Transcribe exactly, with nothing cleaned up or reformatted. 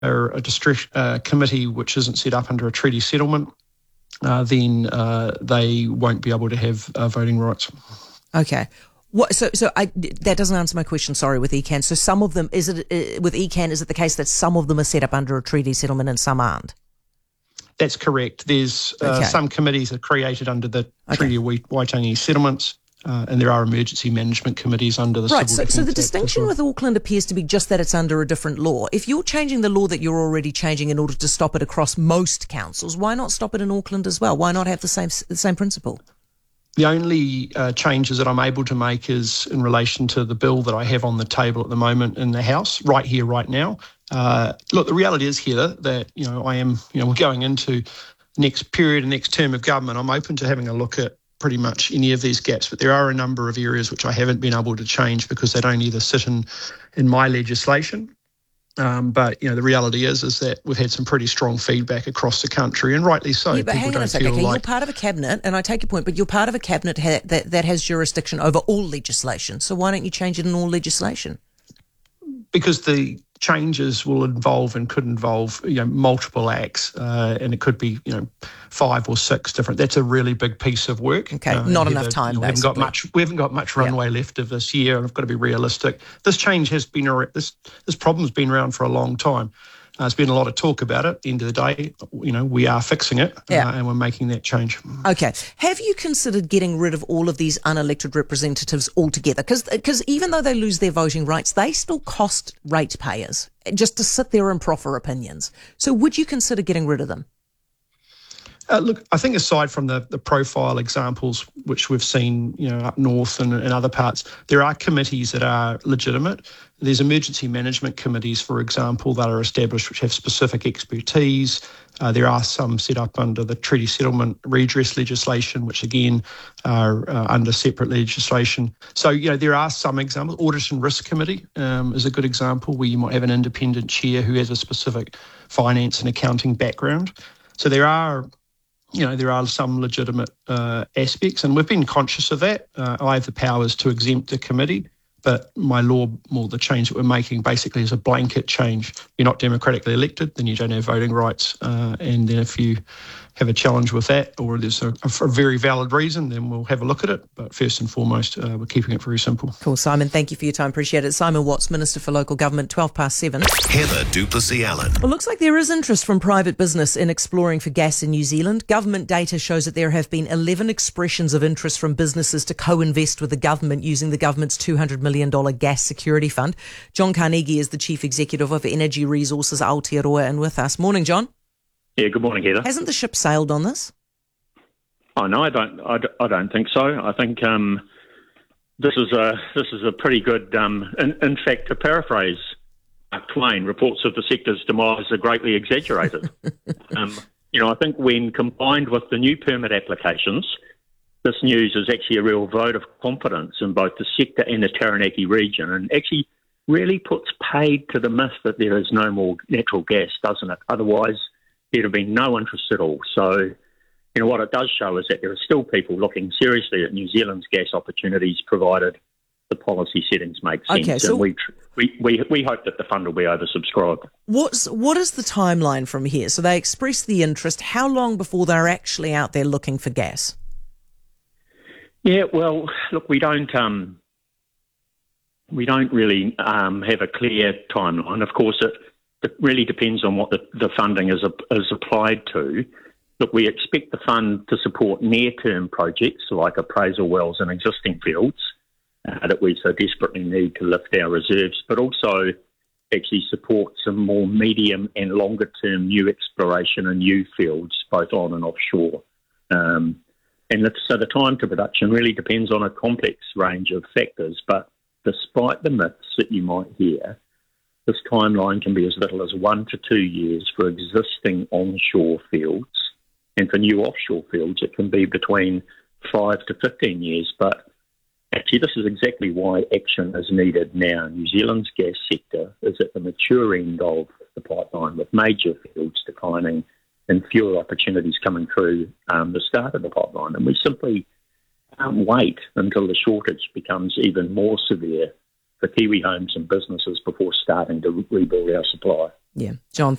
a district uh, committee which isn't set up under a treaty settlement, uh, then uh, they won't be able to have uh, voting rights. Okay. What, so so I, that doesn't answer my question, sorry, with E C A N. So some of them, is it uh, with E C A N, is it the case that some of them are set up under a treaty settlement and some aren't? That's correct. There's uh, okay. some committees are created under the okay. Treaty of Waitangi settlements, uh, and there are emergency management committees under the right, Civil so, so the Defence Act distinction as well. with Auckland appears to be just that it's under a different law. If you're changing the law that you're already changing in order to stop it across most councils, why not stop it in Auckland as well? Why not have the same the same principle? The only uh, changes that I'm able to make is in relation to the bill that I have on the table at the moment in the House, right here, right now. Uh, look, the reality is here that, you know, I am, you know, we're going into next period and next term of government. I'm open to having a look at pretty much any of these gaps, but there are a number of areas which I haven't been able to change because they don't either sit in, in my legislation. Um, but, you know, the reality is is that we've had some pretty strong feedback across the country, and rightly so. Yeah, but People hang on don't a second. feel Okay, like... you're part of a cabinet, and I take your point, but you're part of a cabinet ha- that, that has jurisdiction over all legislation. So why don't you change it in all legislation? Because the changes will involve and could involve, you know, multiple acts, uh, and it could be, you know, five or six different. That's a really big piece of work. Okay, uh, not Heather, enough time. You know, we haven't got much. We haven't got much runway yeah. left of this year, and I've got to be realistic. This change has been this this problem's been around for a long time. Uh, there's been a lot of talk about it. At the end of the day, you know, we are fixing it, yeah. uh, and we're making that change. Okay. Have you considered getting rid of all of these unelected representatives altogether? Because even though they lose their voting rights, they still cost ratepayers just to sit there and proffer opinions. So would you consider getting rid of them? Uh, look, I think aside from the, the profile examples which we've seen, you know, up north and in other parts, there are committees that are legitimate. There's emergency management committees, for example, that are established which have specific expertise. Uh, there are some set up under the treaty settlement redress legislation, which again are uh, under separate legislation. So, you know, there are some examples. Audit and Risk Committee um, is a good example where you might have an independent chair who has a specific finance and accounting background. So there are... You know, there are some legitimate uh, aspects, and we've been conscious of that. Uh, I have the powers to exempt the committee, but my law, more the change that we're making basically is a blanket change. You're not democratically elected, then you don't have voting rights. Uh, and then if you have a challenge with that, or there's a, a very valid reason, then we'll have a look at it. But first and foremost, uh, we're keeping it very simple. Cool, Simon. Thank you for your time. Appreciate it. Simon Watts, Minister for Local Government, twelve past seven. Heather du Plessis-Allen. Well, looks like there is interest from private business in exploring for gas in New Zealand. Government data shows that there have been eleven expressions of interest from businesses to co-invest with the government using the government's two hundred million dollars gas security fund. John Carnegie is the Chief Executive of Energy Resources Aotearoa and with us. Morning, John. Yeah, good morning, Heather. Hasn't the ship sailed on this? Oh no, I don't. I, I don't think so. I think um, this is a this is a pretty good. Um, in, in fact, to paraphrase Mark Twain, reports of the sector's demise are greatly exaggerated. um, you know, I think when combined with the new permit applications, this news is actually a real vote of confidence in both the sector and the Taranaki region, and actually really puts paid to the myth that there is no more natural gas, doesn't it? Otherwise, there'd have been no interest at all. So, you know, what it does show is that there are still people looking seriously at New Zealand's gas opportunities, provided the policy settings make sense. Okay, so and we, we, we, we hope that the fund will be oversubscribed. What's, what is the timeline from here? So they express the interest. How long before they're actually out there looking for gas? Yeah, well, look, we don't um, we don't really um, have a clear timeline. Of course, it, it really depends on what the, the funding is is applied to. Look, we expect the fund to support near-term projects like appraisal wells in existing fields uh, that we so desperately need to lift our reserves, but also actually support some more medium and longer-term new exploration in new fields, both on and offshore. Um, and so the time to production really depends on a complex range of factors, but despite the myths that you might hear, this timeline can be as little as one to two years for existing onshore fields. And for new offshore fields, it can be between five to fifteen years. But actually, this is exactly why action is needed now. New Zealand's gas sector is at the mature end of the pipeline, with major fields declining and fewer opportunities coming through um, the start of the pipeline. And we simply can't wait until the shortage becomes even more severe for Kiwi homes and businesses before starting to rebuild our supply. Yeah. John,